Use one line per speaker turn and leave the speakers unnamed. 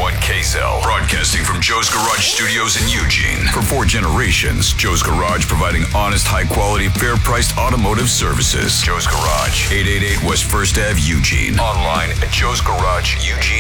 101 KZEL, broadcasting from Joe's Garage Studios in Eugene. For 4 generations, Joe's Garage providing honest, high-quality, fair-priced automotive services. Joe's Garage, 888 West 1st Ave, Eugene. Online at joesgarageeugene.com.